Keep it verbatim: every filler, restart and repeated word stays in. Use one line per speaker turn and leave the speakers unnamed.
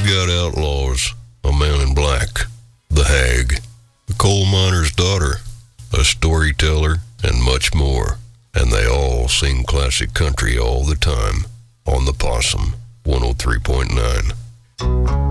got outlaws, a man in black, the hag, a coal miner's daughter, a storyteller, and much more. And they all sing classic country all the time on the Possum one oh three point nine.